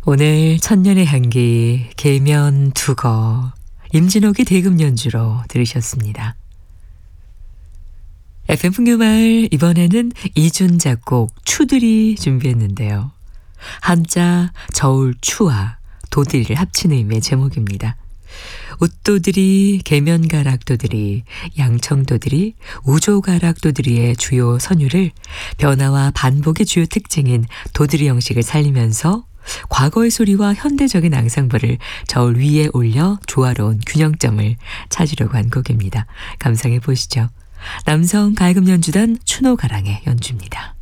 오늘 천년의 향기 계면 두거 임진옥의 대금 연주로 들으셨습니다. FM 풍요마을 이번에는 이준 작곡 추들이 준비했는데요. 한자 저울 추와 도들이를 합친 의미의 제목입니다. 웃도들이, 계면가락도들이, 양청도들이, 우조가락도들이의 주요 선율을 변화와 반복의 주요 특징인 도들이 형식을 살리면서 과거의 소리와 현대적인 앙상블을 저울 위에 올려 조화로운 균형점을 찾으려고 한 곡입니다. 감상해 보시죠. 남성 가야금 연주단 추노가랑의 연주입니다.